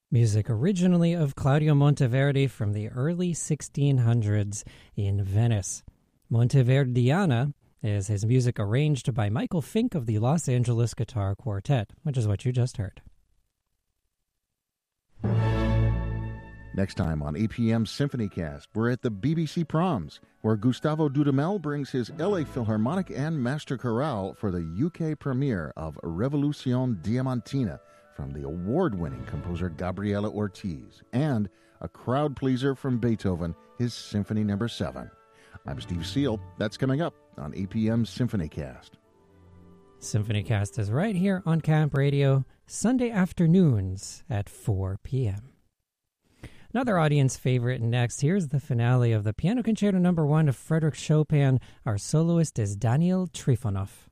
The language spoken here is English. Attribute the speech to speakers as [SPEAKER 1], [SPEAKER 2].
[SPEAKER 1] Music originally of Claudio Monteverdi from the early 1600s in Venice. Monteverdiana is his music arranged by Michael Fink of the Los Angeles Guitar Quartet, which is what you just heard.
[SPEAKER 2] Next time on APM SymphonyCast, we're at the BBC Proms, where Gustavo Dudamel brings his LA Philharmonic and Master Chorale for the UK premiere of Revolution Diamantina from the award-winning composer Gabriela Ortiz, and a crowd pleaser from Beethoven, his Symphony No. 7. I'm Steve Seal. That's coming up on APM SymphonyCast.
[SPEAKER 1] SymphonyCast is right here on Camp Radio, Sunday afternoons at 4 p.m. Another audience favorite next. Here's the finale of the Piano Concerto No. 1 of Frédéric Chopin. Our soloist is Daniel Trifonov.